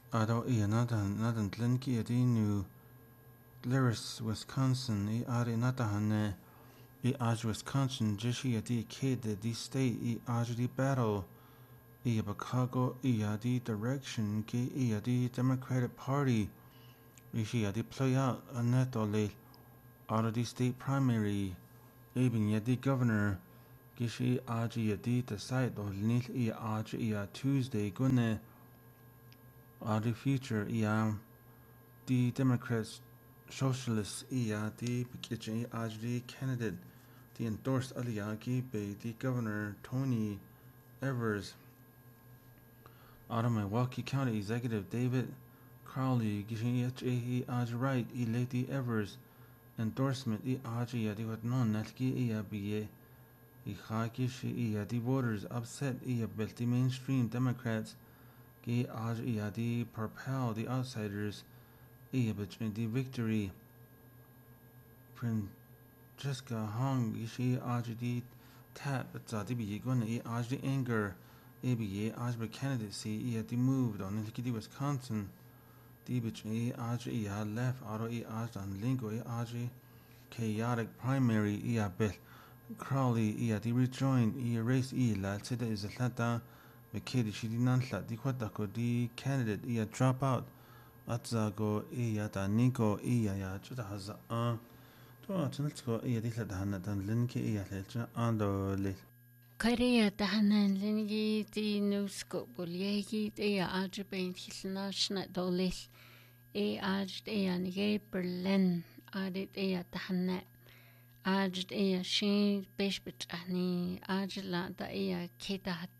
Ado nadan tlenki adi New Glarus, Wisconsin, adi natahane Wisconsin, Jishi adi kid di state di battle Chicago adi direction ki adi Democratic Party Rishi adi play out anetole adi state primary Ibn yadi governor Gishi adi decide or nil Tuesday gune adi future the Democrats Socialists the Bikichi adi candidate the endorsed aliyaki by the governor Tony Evers out of Milwaukee County Executive David Crowley Gishi right Lady Evers endorsement adi what non nalki biye the voters upset built the mainstream Democrats the propel the outsiders the victory Francesca Hong the tap the the anger the candidacy the moved on the Wisconsin the left auto on lingo chaotic primary bill Crowley the rejoined race la sida is Atlanta McKinney she did not the kwatako the candidate drop out atzago ta Nico chuta haza to let's go the hana dan linki lecha ando le Korea tahanan lingi di nusko buliegi de arjbein hilnashna dolis aj de anige Berlin adit tahanet aj shin bishbit ani aj la da ketat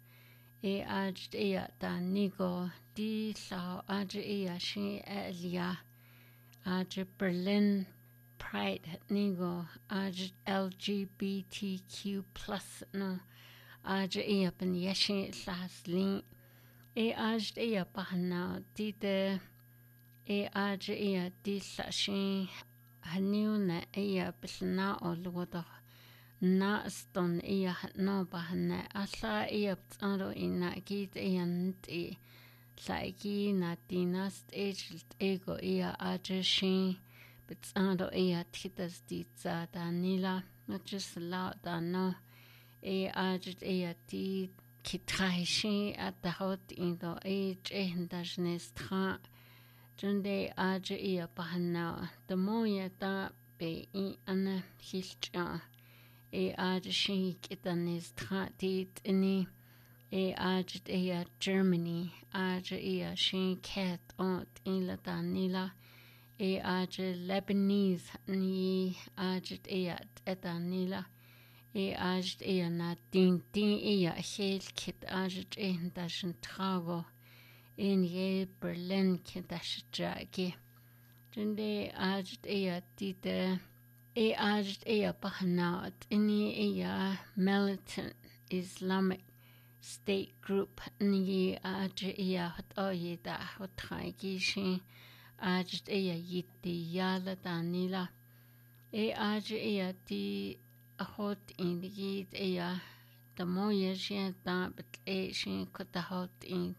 aj ta nigo di la aj shin elia aj Berlin Pride nigo aj LGBTQ plus no aj ben yeshin laslin aj bahna dide aj di sashin haniuna bilna olwodo na ston no bahna alla tsaro ina git nti saiki na dinast ego aj shin Bitsando titas ditsa danila just la no ajit ti kitrashi at the hot in the age dajnestra junde aj bahana the moya da be an hilcha aj shi kitanestra dit ni ajit Germany aj shi cat on in la danila aj Lebanese ni ajit etanila aj na din hel kit ajit dashin trago in Berlin kit dashjagi junde ajit dite ajit bahna ini militant Islamic State group ni ajit hot oyida hot gi ajit yitti yala danila ajit di hot in yit the moya shin da but shin kut hot in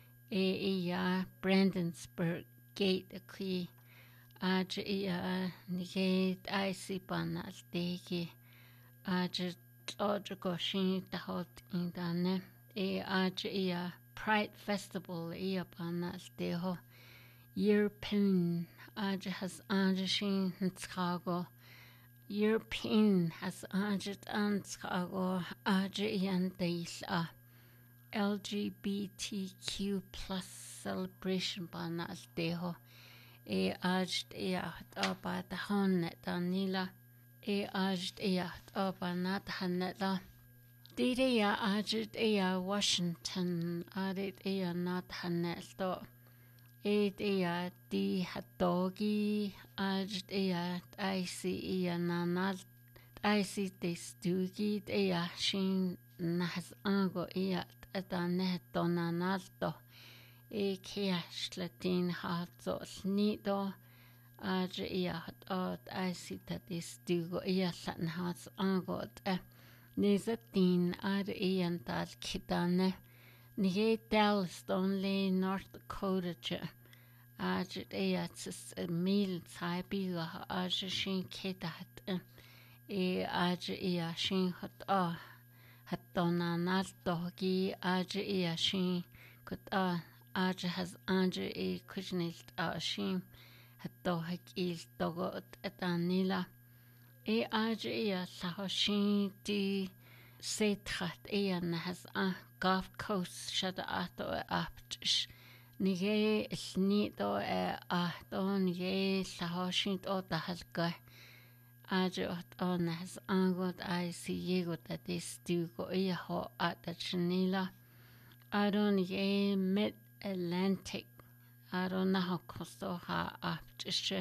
Brandenburg gate a key ajit nigate icy banal degi ajit logical shin the hot in dane ajit Pride Festival banal deho European has Anjashin Chicago. European has Anjit and Chicago Ajian Deisla LGBTQ plus celebration banas deho ajt aba the honnet danila ajt aba not hannetla Dida ajit Washington adit not hannetlo di hatogi ajt IC nanal IC testugi shin nas ango atanet donanalto keash latin hatso snido ajt IC testugo latn hats ango nizatin tal kitane nige Dallas only North Dakota ja ajit tis mil taibiga ajit shin ketat ajit shin hot hattona naltogi ajit shin kut ajit has ajit kujnilt shin hatto hakil togot etanila ajit sahoshin di sethat nahas Gulf Coast shada ato aptish nige snito ato nige sahoshin to tahalka ajot onas angot I see yegot that is do go ho at the chinila aron nige mid Atlantic aron naho kosto ha aptish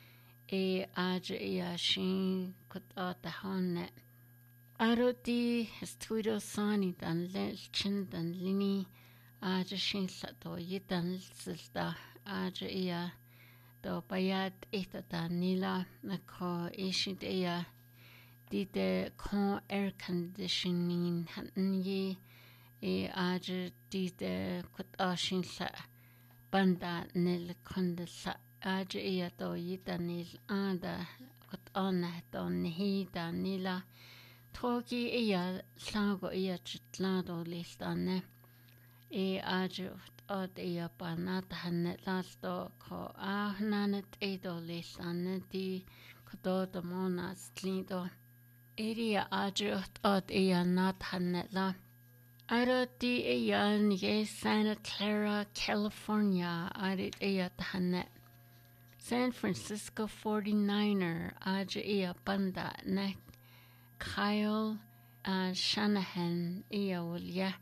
ajit shin kut ta honnet Aroti studio sani dan lelchin dan lini aja shin sato yitan silta aja do bayat ita danila nako ishit dite con air conditioning hanyi aja dite kut shin sa banda nil kondsa aja do yitanil anda kut ona don hi danila Togi sango chitlado listane ajut od panat hanet lasto ko nanet edo listane di kodo monas tlido ajut od nat hanet la aroti nige Santa Clara California arit hanet San Francisco 49er aja banda nek Kyle Shanahan Wilya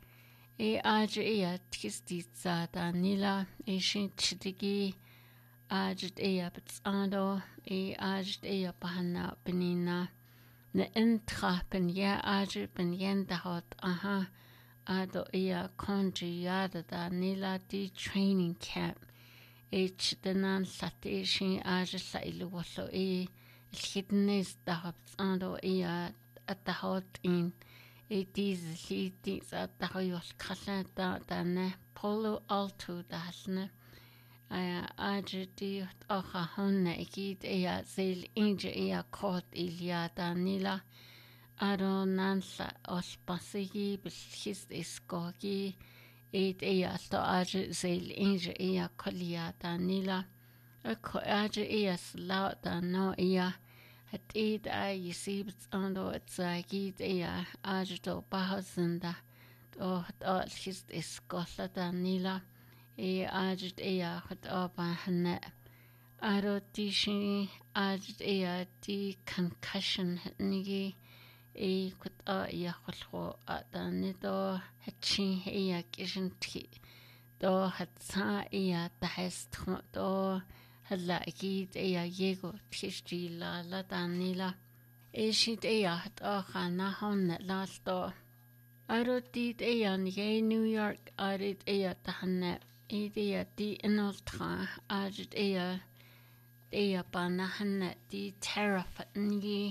aja tistitza danila shin chitigi ajit bitsando ajit bahana benina ne entrapen ajit ben yenda hot ado konji yada danila di training camp denan sati shin ajit sa iluwalo الخدنس دهب صندو at the hot in it is heatings at the hoyol kalenta dane Palo Alto dasne ajiti oha honne ikit zel inje kot ilya danila aronansa ospasigi bilhis iskogi it sto aj zel inje kolia danila ako aj slaughter no het yisibts ando tsagit ajto bahasenda to het hist iskola danila ajt het abahne arotishi ajt di concussion nigi kut khulho adanito hetchi kishinti do het sa tahest do هلا أكيد يجو تشتي لا تانيلا إيشيت هت خانا هون لاستو أروتيت نجي نيويورك أريد تهنا دي إنولتخا أريد بانا هنا دي تعرف نجي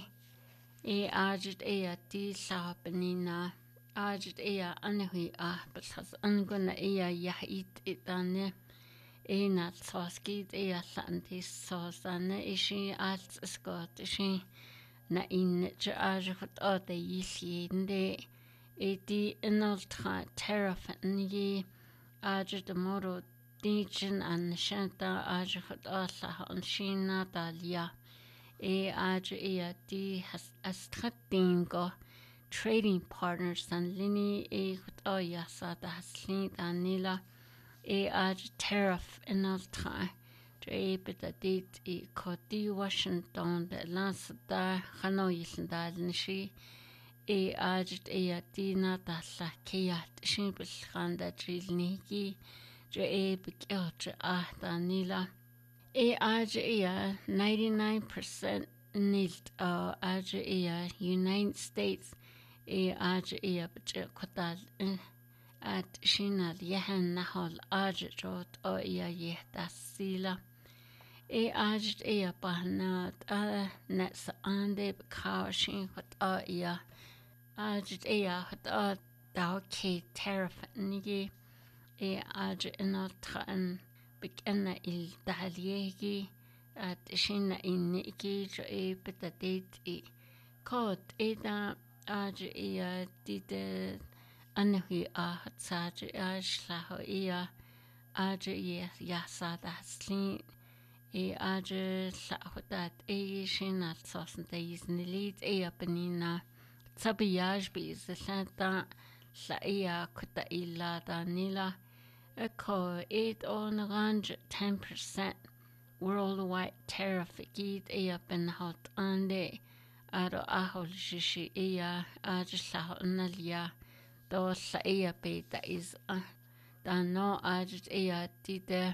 أريد دي صابنينا أريد أنهي بس هس أنقنا يحيد إتاني Einat soskid lantis sosane ishi als skot ishi na in ajut ode yisinde di inoltra terrafani ajut moro dijin an shanta ajut alla on shina dalia aju di has astratingo trading partners and lini yasada haslin anila tariff in altra bit koti Washington de lansda khanoyisnda nishi dina dalla kiyat shibil khanda drilniki bikyoch danila 99% nilt United States kotal at shinal yahan nahol ajot yehtasila ajt pahnat nets ande kawshin hot ajt hot dawke tariff nigi آج إنالتخان بكأن التحليهي أتشين إنكي جو بتديت كود إذا آج ديد أنهي ساج آج له آج يحصاد حسلين آج لأخدات شين الصوصن تيز نليد بنينا تبياج بإزلتا لا كتا إلا دانيلا أكو on range 10% worldwide tariff جيد بنهات أندي أرو أهول جيشي أجسله نليا دو بيتا إز دانو أجد ديدا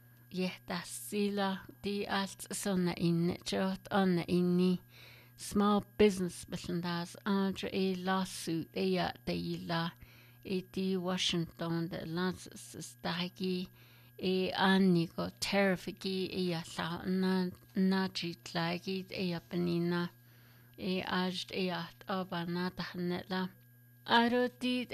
يهتسيلا دي سنة إن جوت أنا إني small business business under lawsuit deila di Washington the lances stagi anigo terrifiki la na jitlagi penina ajd at abanata hanela arodit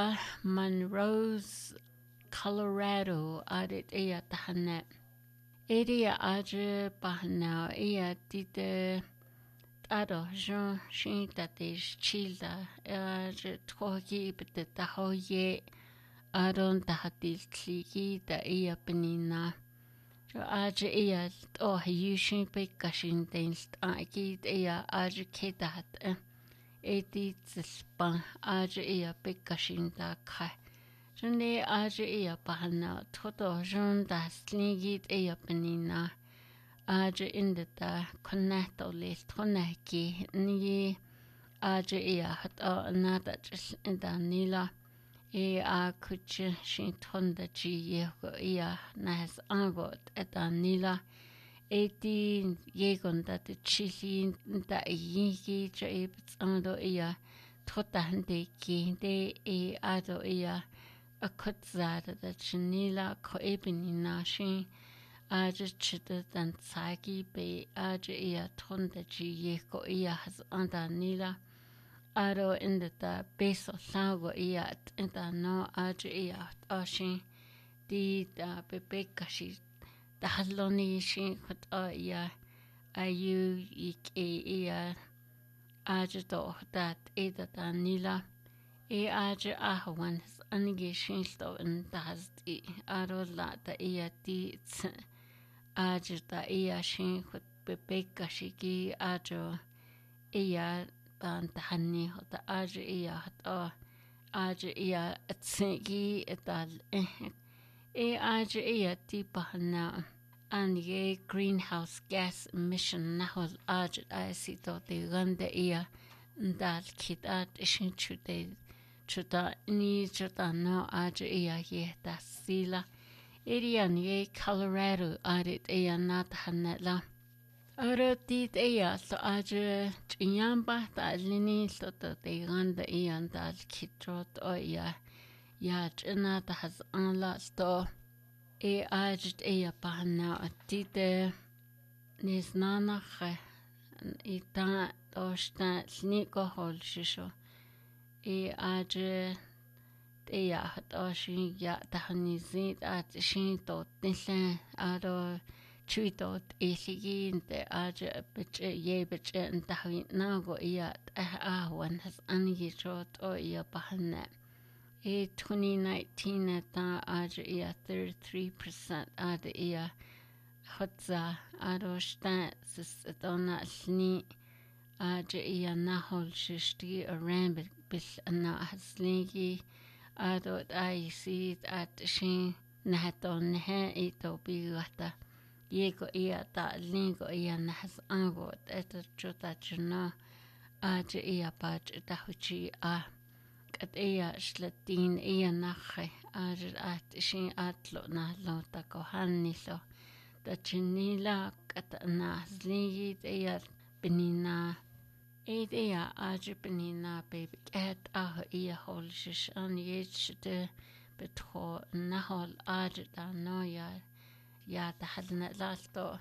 Monroe's Colorado added tahanet area adre bahna did Ado Jean Shin that is Childa, Troki, but the Tahoye, Adon Tahatil Kliki, the Ea Penina. So Aja Ea, oh, you shin Pekashin Dainst, Akid Ea, Aja Kedat, Edit Span, Aja Ea Pekashin da Kai. So ne Aja Ea Bahana, Toto Jean das Ligit Ea Penina. Aja indata konnato list konnaki ni aja hat nata danila a kuch shin tonda ji yego nas angot danila eti yegon dat chili da yiki jebs ando totande ki de ado a kutzada da chinila ko ebini shin Aja chita dan tsagi be aja tonda ji yeko has anda nila aro inda beso lago inda no aja ashin di da bebekashi da haloni shin kut ayu ik aja do dat da nila aja ahwan anige shin sto in das aro la da di Ajita shin hut bebeka shiki ajo bantahani hota aja hot aja tsingi etal aja tipahana and greenhouse gas emission nahol aja asito de gande dal kitat shin chuta ni chuta no aja yeta sila Irian Colorado added not hanetla. Arotit so aja chinyamba ta lini so the ganda dal kitrot ya chinata has unlocked sto ajt pahana tite nis nana ita osta sniko hol shisho aja hat ashin tahanizit at shin tot nisla ado chuitot isigin te aja bitch and tahin nago one has angitrot bahana 2019 ta aja 33% ada hotza ado sta sis dona sni aja nahol shishti around bis na hasligi Adot I see at shin nahaton ito bigata yego ta lingo nahas angot et chuta chuna aja pach tahuchi kat slatin nache aja at shin atlo na lota kohanilo da chinila kat nasligi benina aja penina baby cat holshish an de betro nahol aja da no ya da hadna lalto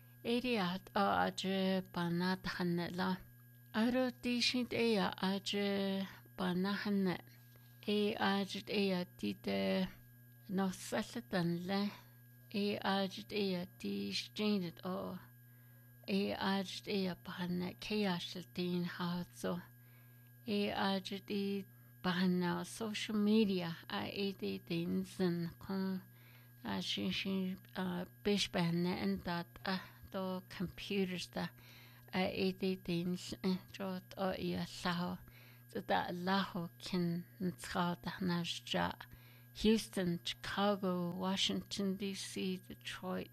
aja banat hanla aro tishit aja banahan aja tite no sallatan le ajit di strindet o ajit bahanna kayashaltin hazo ajit bahanna social media din zan kon shin bish bahanna and that do computers da din jot o laho da laho kin ntsada najja Houston, Chicago, Washington, D.C., Detroit,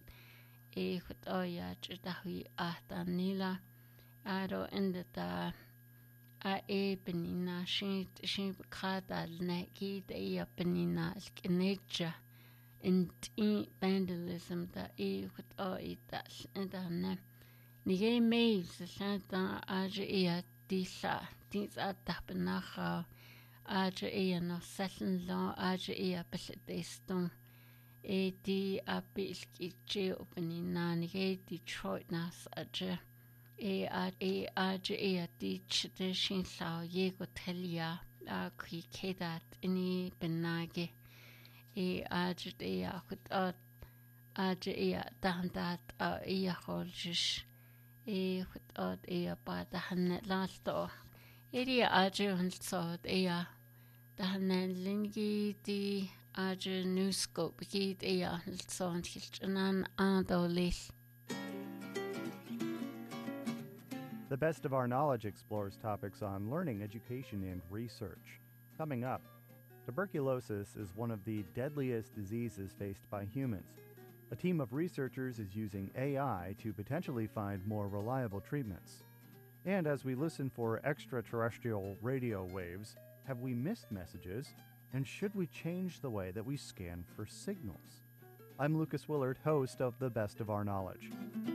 Dahui Nila, Ado Indata, Benina, Shin Bakata, Naki, the Benina, Skeneja, and vandalism, that that, and then Nige Maves, the Santa Aja Disa, Dins at Tapenacha. Aja no sellen la aja beston di abilki opening nanige Detroit nas aja aja di chidishin sa yego telia kui kedat ini benage aja hut aja dahandat holjish hut bada hannet lasto aja hunsod Dahanan lingi di aja newscope gid son hilchanan andolil. The Best of Our Knowledge explores topics on learning, education, and research. Coming up, tuberculosis is one of the deadliest diseases faced by humans. A team of researchers is using AI to potentially find more reliable treatments. And as we listen for extraterrestrial radio waves, have we missed messages, and should we change the way that we scan for signals? I'm Lucas Willard, host of The Best of Our Knowledge.